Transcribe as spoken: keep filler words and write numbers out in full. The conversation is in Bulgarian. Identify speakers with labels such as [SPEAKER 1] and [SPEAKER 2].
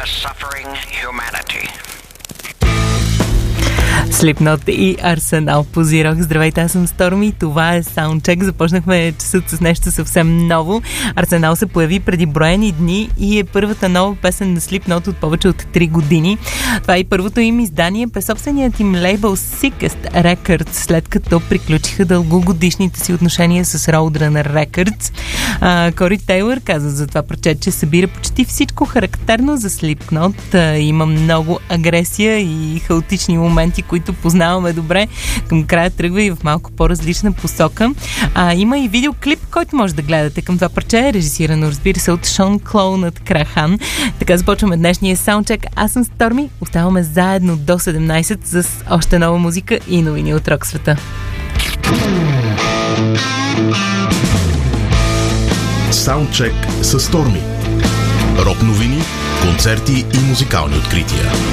[SPEAKER 1] suffering humanity.
[SPEAKER 2] Slipknot и Арсенал позирах. Здравейте, аз съм Сторми. Това е Soundcheck. Започнахме часът с нещо съвсем ново. Арсенал се появи преди броени дни и е първата нова песен на Slipknot от повече от три години. Това е и първото им издание през собственият им лейбъл Sickest Records, след като приключиха дългогодишните си отношения с Roadrunner Records. А, Кори Тейлър каза за това прочет, че събира почти всичко характерно за Slipknot. А, има много агресия и хаотични моменти, които познаваме добре. Към края тръгва и в малко по-различна посока. А, има и видеоклип, който може да гледате към това парче, режисирано, разбира се, от Шон Клоунът Крахан. Така започваме днешния саундчек. Аз съм Сторми. Оставаме заедно до седемнайсет с още нова музика и новини от рок света.
[SPEAKER 3] Саундчек с Сторми. Рок новини, концерти и музикални открития.